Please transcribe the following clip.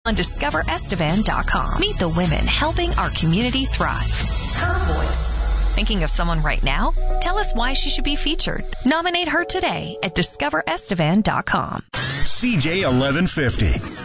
on discoverestevan.com. Meet the women helping our community thrive. Her voice. Thinking of someone right now? Tell us why she should be featured. Nominate her today at discoverestevan.com. CJ 1150.